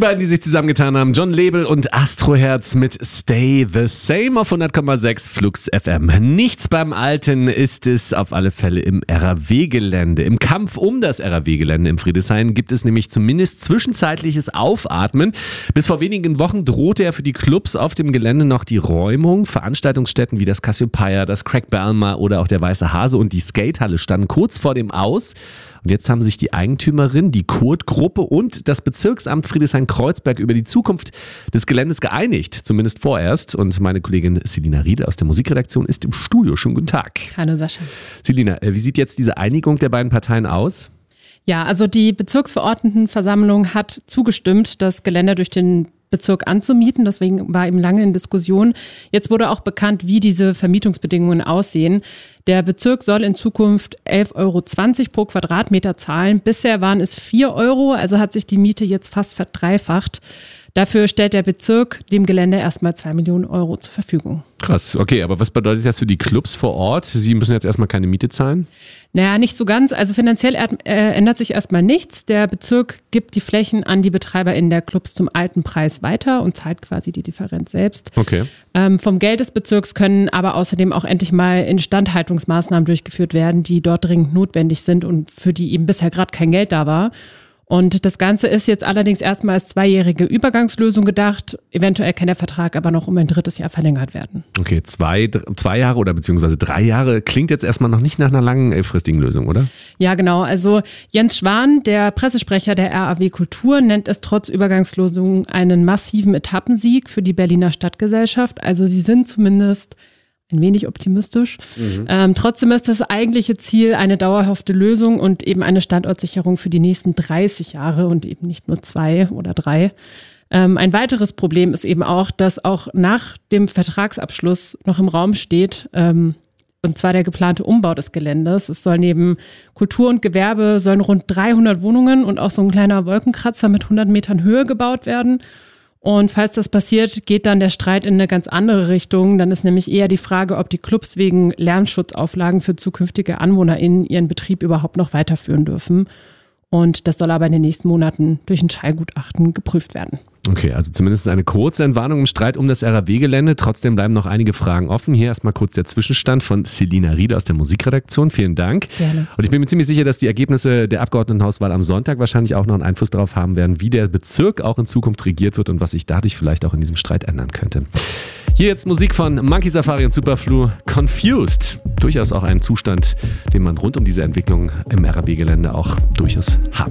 beiden, die sich zusammengetan haben, John Lebel und Astroherz mit Stay the Same auf 100,6 Flux FM. Nichts beim Alten ist es auf alle Fälle im RAW-Gelände. Im Kampf um das RAW-Gelände im Friedrichshain gibt es nämlich zumindest zwischenzeitliches Aufatmen. Bis vor wenigen Wochen drohte ja für die Clubs auf dem Gelände noch die Räumung. Veranstaltungsstätten wie das Cassiopeia, das Craig Balmer oder auch der Weiße Hase und die Skatehalle standen kurz vor dem Aus. Und jetzt haben sich die Eigentümerin, die Kurt-Gruppe und das Bezirksamt Friedrichshain-Kreuzberg über die Zukunft des Geländes geeinigt, zumindest vorerst. Und meine Kollegin Selina Riedel aus der Musikredaktion ist im Studio. Schönen guten Tag. Hallo Sascha. Selina, wie sieht jetzt diese Einigung der beiden Parteien aus? Ja, also die Bezirksverordnetenversammlung hat zugestimmt, das Gelände durch den Bezirk anzumieten. Deswegen war eben lange in Diskussion. Jetzt wurde auch bekannt, wie diese Vermietungsbedingungen aussehen. Der Bezirk soll in Zukunft 11,20 € pro Quadratmeter zahlen. Bisher waren es 4 €, also hat sich die Miete jetzt fast verdreifacht. Dafür stellt der Bezirk dem Gelände erstmal 2 Millionen € zur Verfügung. Krass, okay, aber was bedeutet das für die Clubs vor Ort? Sie müssen jetzt erstmal keine Miete zahlen? Naja, nicht so ganz. Also finanziell ändert sich erstmal nichts. Der Bezirk gibt die Flächen an die BetreiberInnen der Clubs zum alten Preis weiter und zahlt quasi die Differenz selbst. Okay. Vom Geld des Bezirks können aber außerdem auch endlich mal Instandhaltungsmaßnahmen durchgeführt werden, die dort dringend notwendig sind und für die eben bisher gerade kein Geld da war. Und das Ganze ist jetzt allerdings erstmal als 2-jährige Übergangslösung gedacht. Eventuell kann der Vertrag aber noch um ein 3. Jahr verlängert werden. Okay, 2 Jahre oder beziehungsweise 3 Jahre klingt jetzt erstmal noch nicht nach einer langen, fristlichen Lösung, oder? Ja, genau. Also Jens Schwan, der Pressesprecher der RAW Kultur, nennt es trotz Übergangslösung einen massiven Etappensieg für die Berliner Stadtgesellschaft. Also sie sind zumindest ein wenig optimistisch. Trotzdem ist das eigentliche Ziel eine dauerhafte Lösung und eben eine Standortsicherung für die nächsten 30 Jahre und eben nicht nur 2 oder 3. Ein weiteres Problem ist eben auch, dass auch nach dem Vertragsabschluss noch im Raum steht, und zwar der geplante Umbau des Geländes. Es soll neben Kultur und Gewerbe sollen rund 300 Wohnungen und auch so ein kleiner Wolkenkratzer mit 100 Metern Höhe gebaut werden. Und falls das passiert, geht dann der Streit in eine ganz andere Richtung. Dann ist nämlich eher die Frage, ob die Clubs wegen Lärmschutzauflagen für zukünftige AnwohnerInnen ihren Betrieb überhaupt noch weiterführen dürfen. Und das soll aber in den nächsten Monaten durch ein Schallgutachten geprüft werden. Okay, also zumindest eine kurze Entwarnung im Streit um das RAW-Gelände. Trotzdem bleiben noch einige Fragen offen. Hier erstmal kurz der Zwischenstand von Selina Riedel aus der Musikredaktion. Vielen Dank. Gerne. Und ich bin mir ziemlich sicher, dass die Ergebnisse der Abgeordnetenhauswahl am Sonntag wahrscheinlich auch noch einen Einfluss darauf haben werden, wie der Bezirk auch in Zukunft regiert wird und was sich dadurch vielleicht auch in diesem Streit ändern könnte. Hier jetzt Musik von Monkey Safari und Superflu, Confused. Durchaus auch ein Zustand, den man rund um diese Entwicklung im RAW-Gelände auch durchaus haben